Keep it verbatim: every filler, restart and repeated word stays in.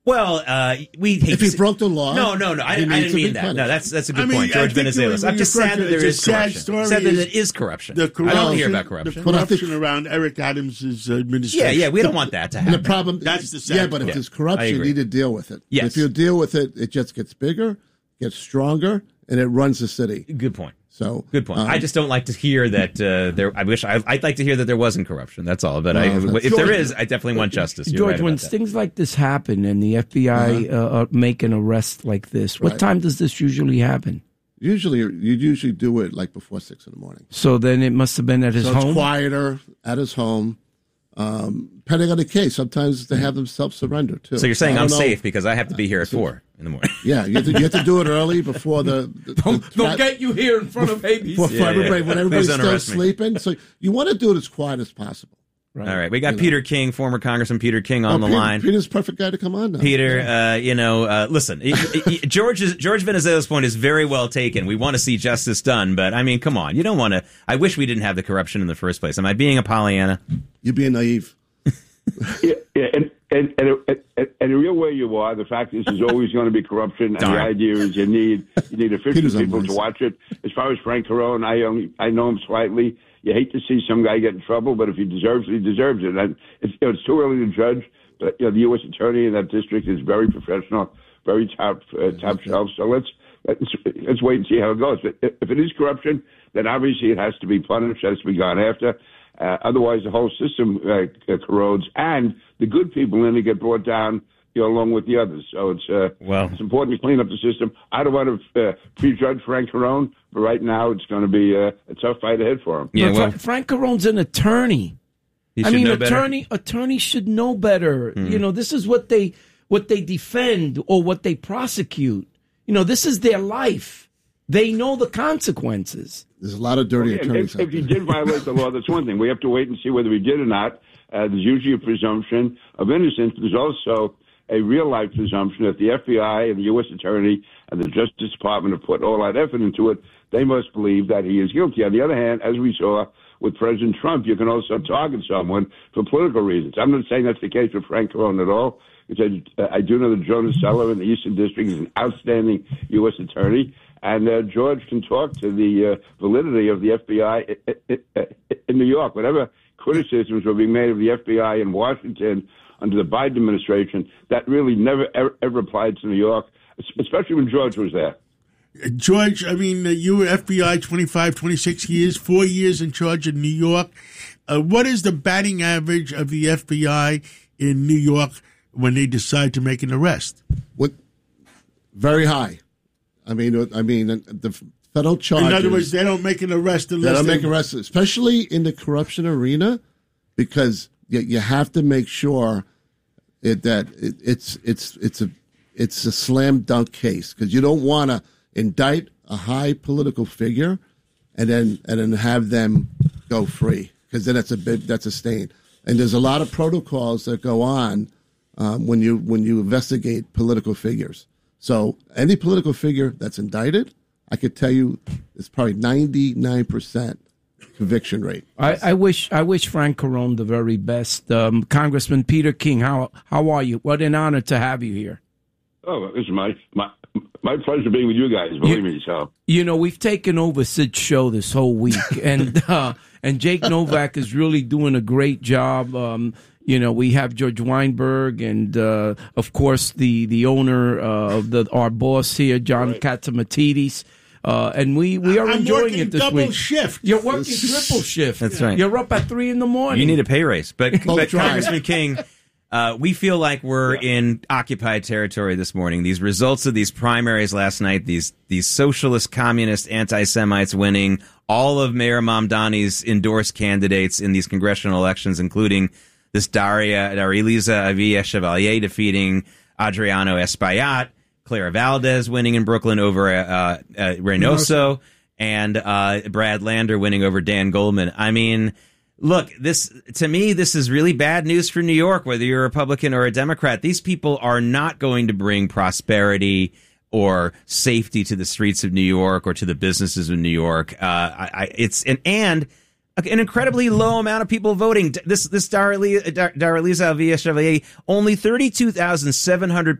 Well, uh, we hate if he broke the law. No, no, no. I, I didn't mean that. Punished. No, that's that's a good I mean, point, George Venizelos. I'm just sad that there is corruption. Sad that it is corruption. The corruption. I don't hear about corruption. The corruption around Eric Adams' administration. Yeah, yeah. We don't want that to happen. And the problem. That's the sad Yeah, but part. if there's corruption, you need to deal with it. Yes. If you deal with it, it just gets bigger, gets stronger, and it runs the city. Good point. So good point. Um, I just don't like to hear that uh, there. I wish I, I'd like to hear that there wasn't corruption. That's all. But I, if George, there is, I definitely want justice. You're George, right when about that. things like this happen and the F B I Uh-huh. uh, uh, make an arrest like this, what Right. time does this usually happen? Usually, you usually do it like before six in the morning. So then it must have been at his so home. It's quieter at his home. Um, depending on the case, sometimes they have them self-surrender too. So you're saying I I'm don't know. safe because I have to be here at four in the morning. Yeah, you have to, you have to do it early before the. the Don't, the don't get you here in front of babies. Before Yeah, everybody, yeah. when everybody's Please still unarrest me. sleeping. So you want to do it as quiet as possible. All right, we got You know. Peter King, former Congressman Peter King, on Oh, the Peter, line. Peter's the perfect guy to come on now. Peter, uh, you know, uh, listen, y- y- George's, George Venizelos' point is very well taken. We want to see justice done, but I mean, come on, you don't want to. I wish we didn't have the corruption in the first place. Am I being a Pollyanna? You're being naive. yeah, yeah, and and and, and and the real way you are, the fact is, there's always going to be corruption, and Darn. the idea is you need you need efficient Peter's people unwise. to watch it. As far as Frank Carone, I only I know him slightly. You hate to see some guy get in trouble, but if he deserves it, he deserves it. And it's you know, it's too early to judge. But you know, the U S attorney in that district is very professional, very top uh, top shelf. So let's let's let's wait and see how it goes. But if it is corruption, then obviously it has to be punished, has to be gone after. Uh, otherwise, the whole system uh, corrodes, and the good people in it get brought down, you know, along with the others. So it's uh, well, it's important to clean up the system. I don't want to uh, prejudge Frank Carone, but right now it's going to be uh, a tough fight ahead for him. Yeah, But well, Fra- Frank Carone's an attorney. he I should mean, know better. attorney attorneys should know better. You know, this is what they what they defend or what they prosecute. You know, this is their life. They know the consequences. There's a lot of dirty Okay, attorneys. if, out if he there. did violate the law, that's one thing. We have to wait and see whether he did or not. Uh, there's usually a presumption of innocence. There's also a real-life presumption that the F B I and the U S attorney and the Justice Department have put all that effort into it. They must believe that he is guilty. On the other hand, as we saw with President Trump, you can also target someone for political reasons. I'm not saying that's the case with Frank Carone at all, because I, I do know that Jonas Seller in the Eastern District is an outstanding U S attorney. And uh, George can talk to the uh, validity of the F B I in New York. Whatever criticisms were being made of the F B I in Washington under the Biden administration, that really never, ever, ever applied to New York, especially when George was there. George, I mean, uh, you were F B I twenty-five, twenty-six years, four years in charge of New York. Uh, what is the batting average of the F B I in New York when they decide to make an arrest? What? Very high. I mean, I mean, the federal charges. In other words, they don't make an arrest They unless don't they make arrests, especially in the corruption arena, because you, you have to make sure it, that it, it's it's it's a it's a slam dunk case, because you don't want to indict a high political figure and then and then have them go free, because then that's a big that's a stain. And there's a lot of protocols that go on um, when you when you investigate political figures. So any political figure that's indicted, I could tell you it's probably ninety-nine percent conviction rate. I, I wish I wish Frank Carone the very best. Um, Congressman Peter King, how how are you? What an honor to have you here. Oh, it's my my my pleasure being with you guys. Believe you, me, so you know we've taken over Sid's show this whole week, and uh, and Jake Novak is really doing a great job. Um, you know, we have George Weinberg, and uh, of course the the owner uh, of the our boss here, John right. Katsamatidis. Uh, and we, we are I'm enjoying working it this double week. shift. You're working triple shift. That's right. You're up at three in the morning. You need a pay raise. But, but try. Congressman King, uh, we feel like we're yeah. in occupied territory this morning. These results of these primaries last night, these these socialist, communist, anti-Semites winning, all of Mayor Mamdani's endorsed candidates in these congressional elections, including this Daria, Dariliza Avia Chevalier defeating Adriano Espaillat, Clara Valdez winning in Brooklyn over uh, uh, Reynoso, and uh, Brad Lander winning over Dan Goldman. I mean, look, this to me, this is really bad news for New York, whether you're a Republican or a Democrat. These people are not going to bring prosperity or safety to the streets of New York or to the businesses of New York. Uh, I, I, it's and, and an incredibly low amount of people voting. This this Daraliza Via Chevalier, only thirty-two thousand seven hundred